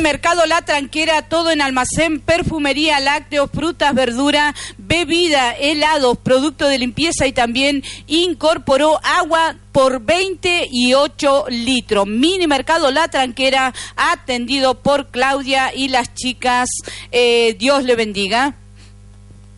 Mercado La Tranquera, todo en almacén, perfumería, lácteos, frutas, verdura, bebida, helados, producto de limpieza y también incorporó agua por 28 litros. Mini Mercado La Tranquera, atendido por Claudia y las chicas. Dios le bendiga.